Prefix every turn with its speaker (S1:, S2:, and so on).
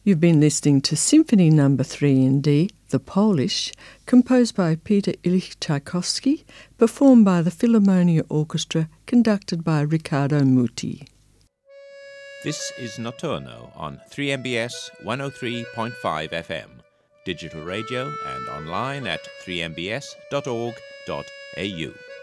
S1: You've been listening to Symphony No. 3 in D, the Polish, composed by Peter Ilich Tchaikovsky, performed by the Philharmonia Orchestra, conducted by Riccardo Muti.
S2: This is Notturno on 3MBS 103.5 FM, digital radio and online at 3mbs.org.au.